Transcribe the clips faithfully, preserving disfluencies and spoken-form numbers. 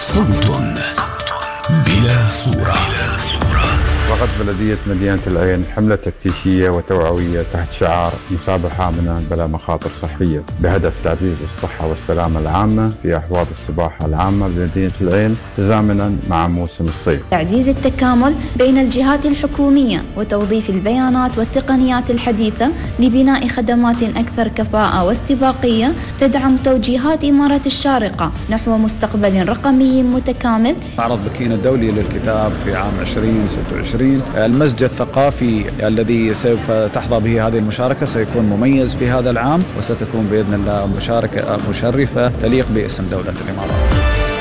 صوت بلا صورة. وقت بلدية مدينة العين حملة تفتيشية وتوعوية تحت شعار مسابحة آمنة بلا مخاطر صحية بهدف تعزيز الصحة والسلامة العامة في أحواض السباحة العامة بمدينة العين تزامنا مع موسم الصيف. تعزيز التكامل بين الجهات الحكومية وتوظيف البيانات والتقنيات الحديثة لبناء خدمات أكثر كفاءة واستباقية تدعم توجيهات إمارة الشارقة نحو مستقبل رقمي متكامل. معرض بكين الدولي للكتاب في عام عشرين ستة وعشرين، المسجد الثقافي الذي سوف تحظى به هذه المشاركة سيكون مميز في هذا العام، وستكون بإذن الله مشاركة مشرفة تليق باسم دولة الإمارات.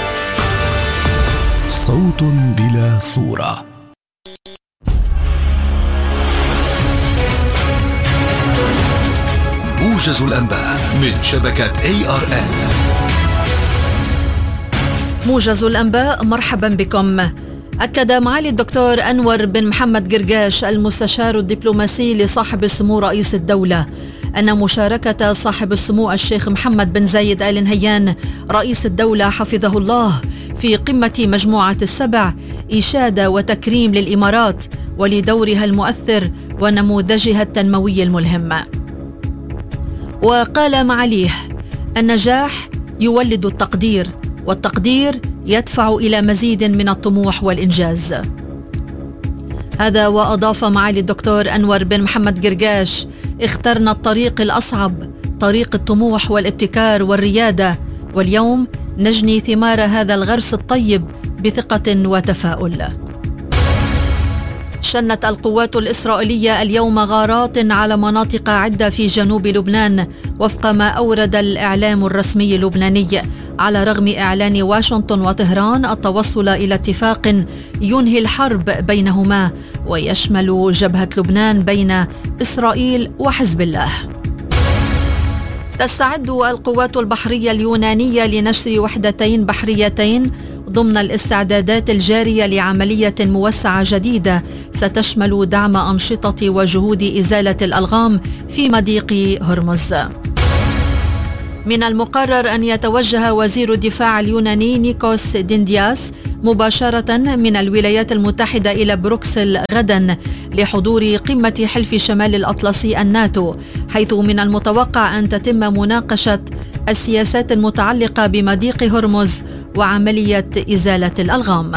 صوت بلا صورة. موجز الأنباء من شبكة إيه آر إل. موجز الأنباء، مرحبا بكم. أكد معالي الدكتور أنور بن محمد قرقاش المستشار الدبلوماسي لصاحب السمو رئيس الدولة أن مشاركة صاحب السمو الشيخ محمد بن زايد آل نهيان رئيس الدولة حفظه الله في قمة مجموعة السبع إشادة وتكريم للإمارات ولدورها المؤثر ونموذجها التنموي الملهم. وقال معاليه: النجاح يولد التقدير، والتقدير يدفع إلى مزيد من الطموح والإنجاز. هذا وأضاف معالي الدكتور أنور بن محمد قرقاش: اخترنا الطريق الأصعب، طريق الطموح والابتكار والريادة، واليوم نجني ثمار هذا الغرس الطيب بثقة وتفاؤل. شنت القوات الإسرائيلية اليوم غارات على مناطق عدة في جنوب لبنان وفق ما أورد الإعلام الرسمي اللبناني، على رغم إعلان واشنطن وطهران التوصل إلى اتفاق ينهي الحرب بينهما ويشمل جبهة لبنان بين إسرائيل وحزب الله. تستعد القوات البحرية اليونانية لنشر وحدتين بحريتين ضمن الاستعدادات الجارية لعملية موسعة جديدة ستشمل دعم أنشطة وجهود إزالة الألغام في مضيق هرمز. من المقرر أن يتوجه وزير الدفاع اليوناني نيكوس ديندياس مباشرة من الولايات المتحدة إلى بروكسل غدا لحضور قمة حلف شمال الأطلسي الناتو، حيث من المتوقع أن تتم مناقشة السياسات المتعلقة بمضيق هرمز وعملية إزالة الألغام.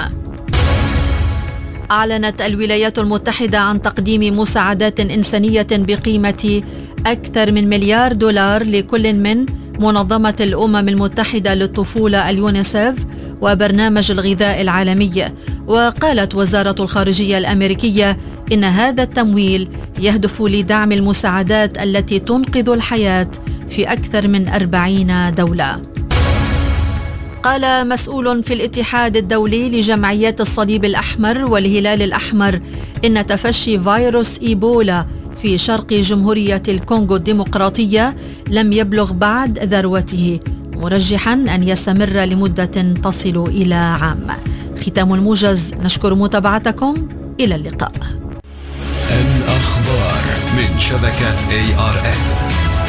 أعلنت الولايات المتحدة عن تقديم مساعدات إنسانية بقيمة أكثر من مليار دولار لكل من منظمة الأمم المتحدة للطفولة اليونيسيف وبرنامج الغذاء العالمي. وقالت وزارة الخارجية الأمريكية إن هذا التمويل يهدف لدعم المساعدات التي تنقذ الحياة في أكثر من أربعين دولة. قال مسؤول في الاتحاد الدولي لجمعيات الصليب الأحمر والهلال الأحمر إن تفشي فيروس إيبولا في شرق جمهورية الكونغو الديمقراطية لم يبلغ بعد ذروته، مرجحا أن يستمر لمدة تصل إلى عام. ختام الموجز، نشكر متابعتكم، إلى اللقاء. الأخبار من شبكة إيه آر إل.